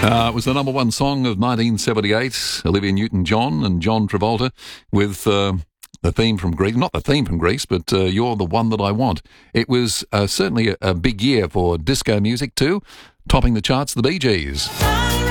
It was the number one song of 1978, Olivia Newton-John and John Travolta with the theme from Grease. Not the theme from Grease, but You're the One That I Want. It was certainly a big year for disco music too, topping the charts, the Bee Gees.